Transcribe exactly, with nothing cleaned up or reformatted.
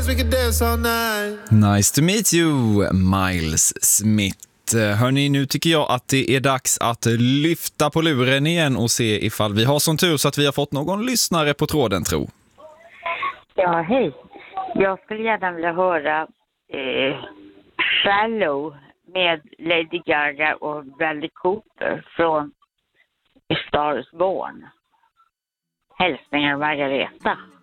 we could dance all night. Nice to meet you, Miles Smith. Hörni, nu tycker jag att det är dags att lyfta på luren igen och se ifall vi har sån tur så att vi har fått någon lyssnare på tråden, tro. Ja, hej. Jag skulle gärna vilja höra eh, Shallow med Lady Gaga och Bradley Cooper från Star is Born. Hälsningar Margareta.